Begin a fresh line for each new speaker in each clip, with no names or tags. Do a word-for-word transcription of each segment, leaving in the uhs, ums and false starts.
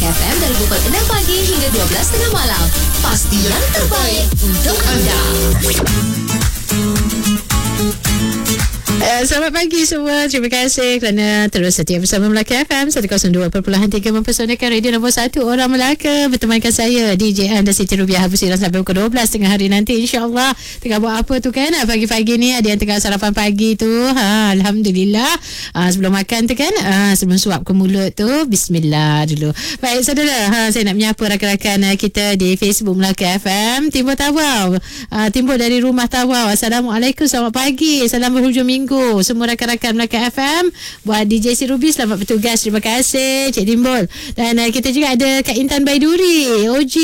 F M dari pukul enam pagi hingga dua belas tengah malam. Pasti yang terbaik untuk anda.
Uh, selamat pagi semua. Terima kasih kerana terus setia bersama Melaka F M seratus dua perpuluhan tiga mempersonalkan radio nombor satu orang Melaka. Bertemankan saya D J Anda Siti Rubiah Habusiran sampai pukul dua belas tengah hari nanti, insyaAllah. Tengah buat apa tu kan? Pagi-pagi ni ada yang tengah sarapan pagi tu. ha, Alhamdulillah. ha, Sebelum makan tu kan, ha, sebelum suap ke mulut tu, bismillah dulu. Baik saudara, ha, saya nak menyapa rakan-rakan kita di Facebook Melaka F M. Timbul Tawau, ha, timbul dari rumah Tawau. Assalamualaikum, selamat pagi, salam berhujung minggu semua rakan-rakan Melaka F M. Buat D J si Ruby, selamat bertugas. Terima kasih Cik Timbul. Dan uh, kita juga ada Kak Intan Baiduri O G,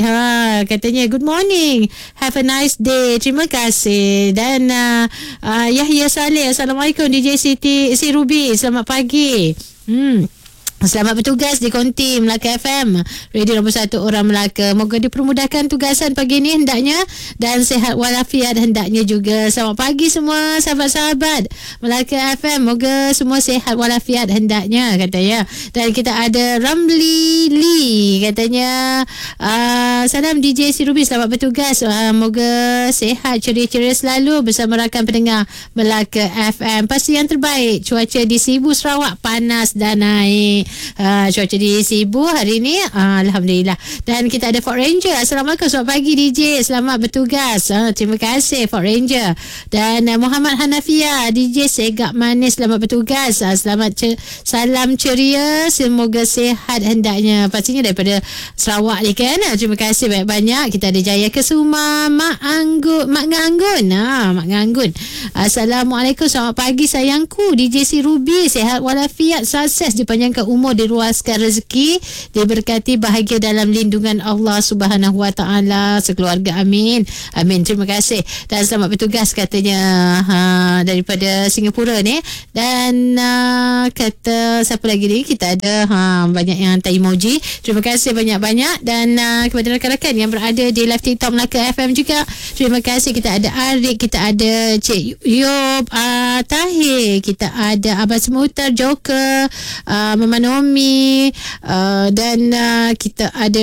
ha, katanya good morning, have a nice day, terima kasih. Dan uh, uh, Yahya Saleh, Assalamualaikum D J Siti si Ruby, selamat pagi. hmm Selamat bertugas di Konti Melaka F M, radio nombor satu orang Melaka. Moga dipermudahkan tugasan pagi ni hendaknya, dan sihat walafiat hendaknya juga. Selamat pagi semua sahabat-sahabat Melaka F M, moga semua sihat walafiat hendaknya katanya. Dan kita ada Ramli Lee, katanya uh, salam D J si Ruby, selamat bertugas. uh, Moga sihat ceria-ceria selalu bersama rakan pendengar Melaka F M. Pasti yang terbaik. Cuaca di Sibu Sarawak panas dan naik. Uh, cuaca di Sibu hari ni, uh, Alhamdulillah. Dan kita ada Ford Ranger. Assalamualaikum, selamat pagi D J, selamat bertugas. uh, Terima kasih Ford Ranger. Dan uh, Muhammad Hanafia, D J Segak Manis, selamat bertugas. uh, Selamat ce- salam ceria, semoga sihat hendaknya. Pastinya daripada Sarawak ni kan. uh, Terima kasih banyak-banyak. Kita ada Jaya Kesuma, Mak Anggun, Mak Nganggun, ha, Mak Nganggun. Assalamualaikum, selamat pagi sayangku D J si Ruby, sihat walafiat, sukses, dipanjangkan umur, diruaskan rezeki, diberkati, bahagia dalam lindungan Allah Subhanahu Wa Taala sekeluarga, amin amin. Terima kasih dan selamat bertugas katanya, ha, daripada Singapura ni. Dan uh, kata siapa lagi ni, kita ada ha, banyak yang hantar emoji. Terima kasih banyak-banyak. Dan uh, kepada rakan-rakan yang berada di live TikTok Melaka F M juga, terima kasih. Kita ada Arik, kita ada Cik Yop, uh, Tahir, kita ada Abang Semutar, Joker, uh, Mama Nomi, uh, dan uh, kita ada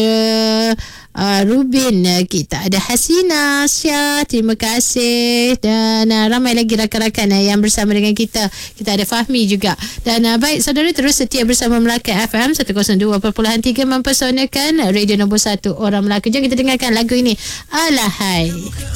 uh, Rubin, uh, kita ada Hasina, Syah, terima kasih. Dan uh, ramai lagi rakan-rakan uh, yang bersama dengan kita. Kita ada Fahmi juga. Dan uh, baik saudara, terus setia bersama Melaka F M seratus dua perpuluhan tiga mempersonakan radio nombor satu orang Melaka. Jom kita dengarkan lagu ini, Alahai.